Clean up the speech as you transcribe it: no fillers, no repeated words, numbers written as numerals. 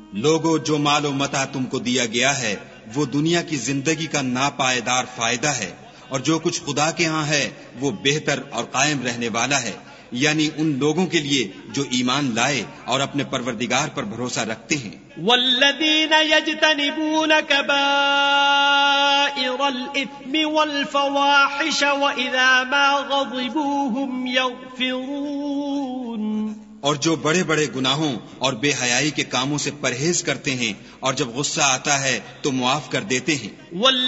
लोगो, जो मालो मता तुमको दिया गया है वो दुनिया की जिंदगी का नापायदार फायदा है, और जो कुछ खुदा के यहाँ है वो बेहतर और कायम रहने वाला है, यानी उन लोगों के लिए जो ईमान लाए और अपने परवरदिगार पर भरोसा रखते हैं। वल्लज़ीन यज्तनिबून कबाइरल इस्मि वल फवाहिश व इज़ा मा ग़ज़िबू हुम यग़फ़िरून। और जो बड़े बड़े गुनाहों और बेहयाई के कामों से परहेज करते हैं और जब गुस्सा आता है तो मुआफ कर देते हैं।